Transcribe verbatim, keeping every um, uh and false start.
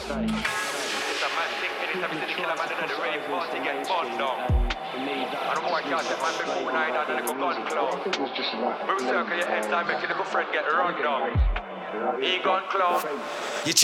It's a man thing, anytime you see the killer man in the rave party get burned down. And the boy can't take man before night and a little gun clown. We will circle your head time, make your little friend get run down. He gun clown.